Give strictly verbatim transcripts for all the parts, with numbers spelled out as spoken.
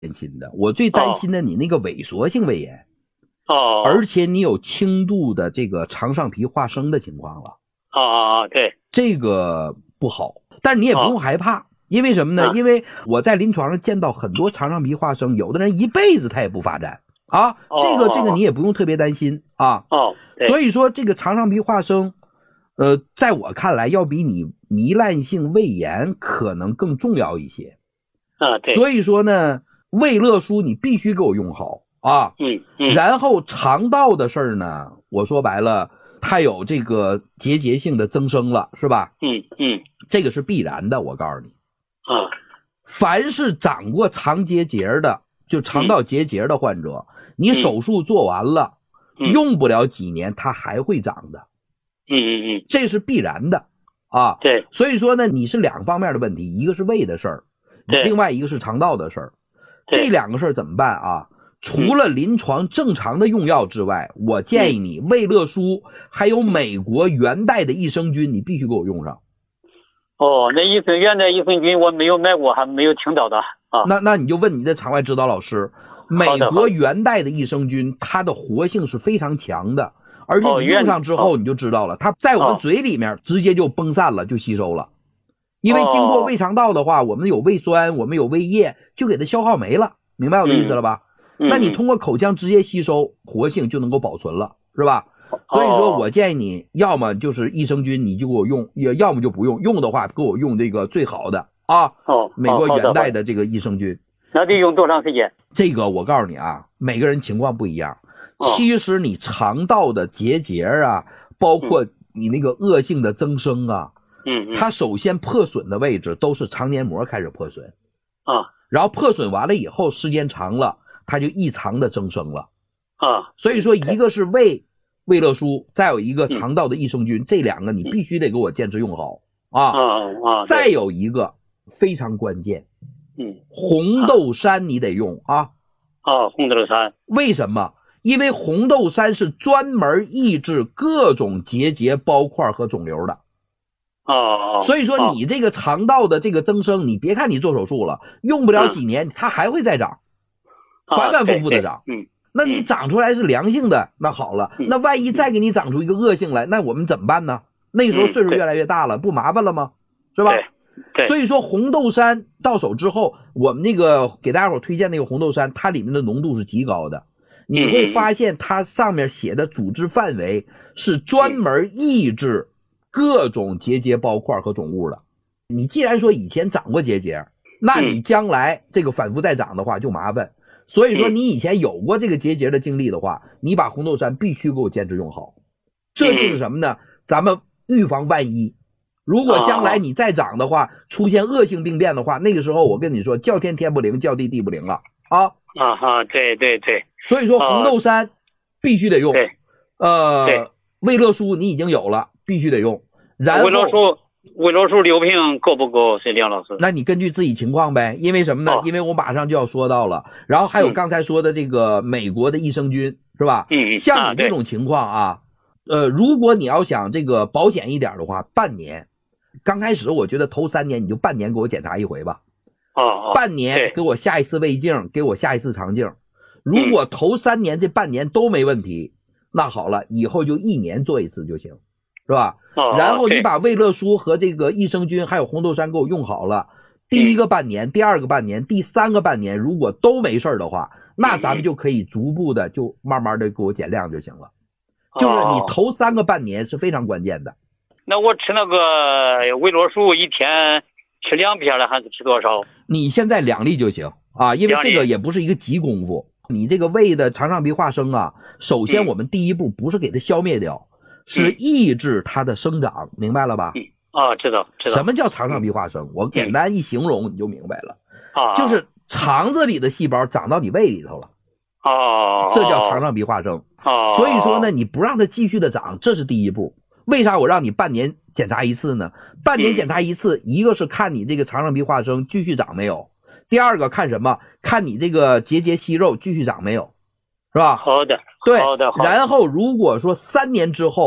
担心的，我最担心的你那个萎缩性胃炎。 哦， 而且你有轻度的这个肠上皮化生的情况了。 哦哦哦，对， 这个不好，但是你也不用害怕。哦，因为什么呢？ 啊、 因为我在临床上见到很多肠上皮化生，有的人一辈子他也不发展啊。 哦、 这个这个你也不用特别担心啊。 哦， 所以说这个肠上皮化生，呃，在我看来要比你糜烂性胃炎可能更重要一些。 啊，对。 所以说呢，胃乐舒你必须给我用好啊。 嗯嗯。 然后肠道的事儿呢，我说白了，它有这个结节性的增生了，是吧？ 嗯嗯。 这个是必然的，我告诉你。 啊， 凡是长过肠结节的，就肠道结节的患者，嗯、你手术做完了，嗯、用不了几年，它还会长的。 嗯嗯嗯， 这是必然的啊。 对， 所以说呢，你是两方面的问题，一个是胃的事儿，另外一个是肠道的事儿。这两个事儿怎么办啊？除了临床正常的用药之外，嗯、我建议你胃乐舒还有美国元代的益生菌，你必须给我用上。 哦，那益生元代益生菌我没有买过，还没有听到的啊。 那那你就问你的场外指导老师，美国元代的益生菌，它的活性是非常强的，而且你用上之后你就知道了，它在我们嘴里面直接就崩散了，就吸收了。因为经过胃肠道的话，我们有胃酸，我们有胃液，就给它消耗没了，明白我的意思了吧？嗯、那你通过口腔直接吸收，活性就能够保存了，是吧？所以说我建议你要么就是益生菌你就给我用，也要么就不用，用的话给我用这个最好的啊， 哦， 美国元代的这个益生菌。 那得用多长时间？ 这个我告诉你啊，每个人情况不一样。其实你肠道的结节啊，包括你那个恶性的增生啊， 嗯， 它首先破损的位置都是肠黏膜开始破损啊， 然后破损完了以后，时间长了，它就异常的增生了啊。 所以说，一个是胃胃乐舒，再有一个肠道的益生菌，嗯、这两个你必须得给我坚持用好啊啊啊！ 再有一个非常关键， 嗯， 红豆杉你得用啊啊，红豆杉为什么？因为红豆杉是专门抑制各种结节、包块和肿瘤的。 哦， 所以说你这个肠道的这个增生，你别看你做手术了，用不了几年，它还会再长，反反复复的长。 嗯， 那你长出来是良性的，那好了，那万一再给你长出一个恶性来，那我们怎么办呢？那时候岁数越来越大了，不麻烦了吗？是吧？ 对。 所以说红豆杉到手之后，我们那个给大家伙推荐那个红豆杉，它里面的浓度是极高的。你会发现它上面写的组织范围是专门抑制各种结节包块和肿物的。你既然说以前长过结节，那你将来这个反复再长的话就麻烦。所以说你以前有过这个结节的经历的话，你把红豆杉必须给我坚持用好。这就是什么呢？咱们预防万一。如果将来你再长的话，出现恶性病变的话，那个时候我跟你说，叫天天不灵，叫地地不灵了啊！ 啊哈，对对对。 所以说红豆杉必须得用。 对。 呃，胃乐舒你已经有了，必须得用。然后胃乐舒，胃乐舒六瓶够不够？是梁老师？ 那你根据自己情况呗。因为什么呢？哦、因为我马上就要说到了。然后还有刚才说的这个美国的益生菌，是吧？ 嗯。 像你这种情况啊，呃，如果你要想这个保险一点的话，半年。刚开始我觉得头三年你就半年给我检查一回吧。 哦。 半年给我下一次胃镜，给我下一次肠镜。如果头三年这半年都没问题，那好了，以后就一年做一次就行，是吧？ 哦。 然后你把胃乐舒和这个益生菌还有红豆杉给我用好了，第一个半年、第二个半年、第三个半年，如果都没事的话，那咱们就可以逐步的就慢慢的给我减量就行了。就是你头三个半年是非常关键的。 那我吃那个胃乐舒一天吃两片了，还是吃多少？ 你现在两粒就行啊，因为这个也不是一个急功夫。你这个胃的肠上皮化生啊，首先我们第一步不是给它消灭掉，嗯、是抑制它的生长，明白了吧？ 嗯啊，知道知道。 什么叫肠上皮化生？我简单一形容你就明白了。 啊、嗯， 就是肠子里的细胞长到你胃里头了。 哦， 这叫肠上皮化生。 哦， 所以说呢，你不让它继续的长，这是第一步。为啥我让你半年检查一次呢？半年检查一次，嗯、一个是看你这个肠上皮化生继续长没有，第二个看什么？看你这个结节息肉继续长没有，是吧？ 好的， 对， 好的，好的。 然后如果说三年之后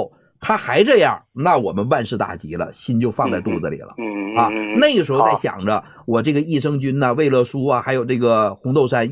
他还这样，那我们万事大吉了，心就放在肚子里了。 嗯啊，那个时候在想着我这个益生菌呐、味乐舒啊，还有这个红豆杉